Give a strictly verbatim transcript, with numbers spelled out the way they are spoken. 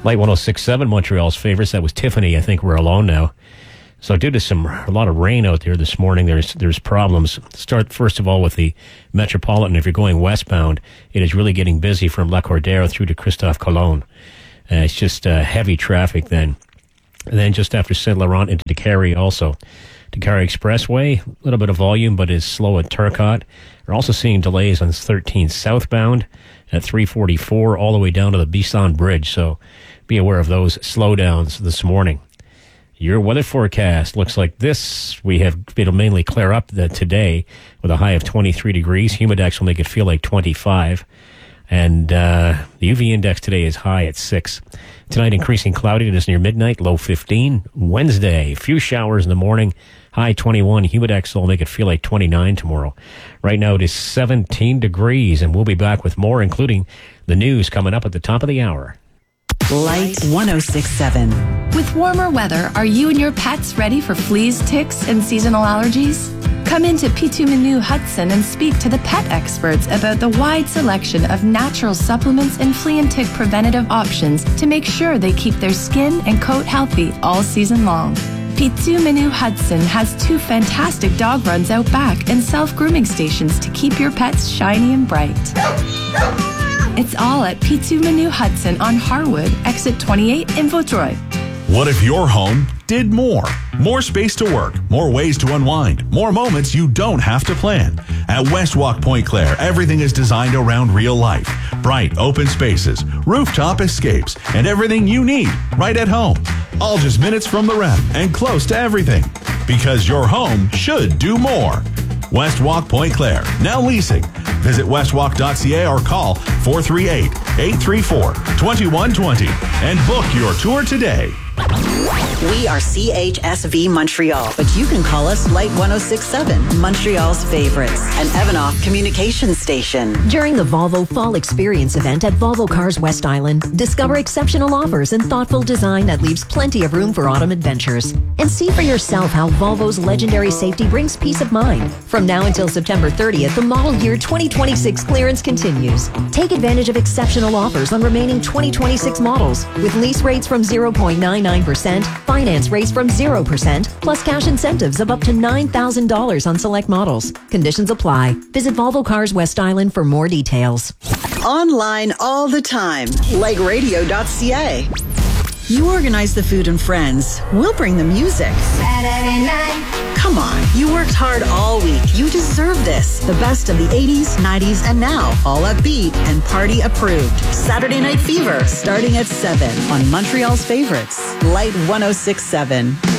Light one oh six point seven, Montreal's favorites. That was Tiffany. I think we're alone now. So due to some a lot of rain out there this morning, there's there's problems. Start first of all with the Metropolitan. If you're going westbound, it is really getting busy from La Cordero through to Christophe Colomb. Uh, it's just uh, heavy traffic then. And then just after Saint Laurent into Décarie also. Décarie Expressway, a little bit of volume, but is slow at Turcotte. We're also seeing delays on thirteen southbound at three forty-four all the way down to the Bisson Bridge. So be aware of those slowdowns this morning. Your weather forecast looks like this. We have, it'll mainly clear up the, today with a high of twenty-three degrees. Humidex will make it feel like twenty-five. And uh, the U V index today is high at six. Tonight, increasing cloudiness near midnight, low fifteen. Wednesday, few showers in the morning, high twenty-one. Humidex will make it feel like twenty-nine tomorrow. Right now, it is seventeen degrees, and we'll be back with more, including the news coming up at the top of the hour. Light one oh six point seven. With warmer weather, are you and your pets ready for fleas, ticks, and seasonal allergies? Come into Pitou Menu Hudson and speak to the pet experts about the wide selection of natural supplements and flea and tick preventative options to make sure they keep their skin and coat healthy all season long. Pitou Menu Hudson has two fantastic dog runs out back and self-grooming stations to keep your pets shiny and bright. It's all at Pitou Menu Hudson on Harwood, exit twenty-eight in Vaudreuil. What if your home did more? More space to work, more ways to unwind, more moments you don't have to plan. At Westwalk Pointe Claire, everything is designed around real life. Bright, open spaces, rooftop escapes, and everything you need right at home. All just minutes from the rep and close to everything. Because your home should do more. Westwalk Pointe Claire, now leasing. Visit westwalk dot c a or call four three eight, eight three four, two one two zero and book your tour today. We are C H S V Montreal, but you can call us Light one oh six point seven, Montreal's favorites, an Evanoff communication station. During the Volvo Fall Experience event at Volvo Cars West Island, discover exceptional offers and thoughtful design that leaves plenty of room for autumn adventures. And see for yourself how Volvo's legendary safety brings peace of mind. From now until September thirtieth, the model year twenty twenty-six clearance continues. Take advantage of exceptional offers on remaining twenty twenty-six models, with lease rates from zero point nine nine percent, finance rates from zero percent, plus cash incentives of up to nine thousand dollars on select models. Conditions apply. Visit Volvo Cars West Island for more details. Online all the time, like radio dot c a. You organize the food and friends. We'll bring the music. Saturday night. Come on, you worked hard all week. You deserve this. The best of the eighties, nineties, and now. All upbeat and party approved. Saturday Night Fever, starting at seven on Montreal's favorites. Light one oh six point seven.